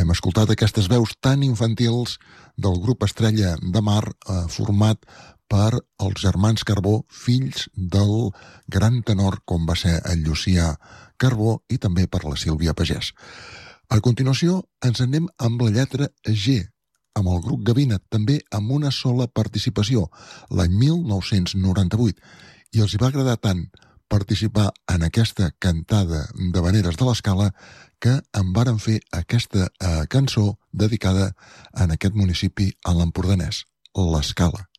Hem escoltat aquestes veus tan infantils del grup Estrella de Mar, format per els germans Carbó, fills del gran tenor com va ser el Llucià Carbó, i també per la Sílvia Pagès. A continuació ens anem amb la lletra G, amb el grup Gavina, també amb una sola participació, l'any 1998, i els hi va agradar tant participar en aquesta cantada d'havaneres de l'Escala que en varen fer aquesta cançó dedicada en aquest municipi a l'Empordanès, l'Escala.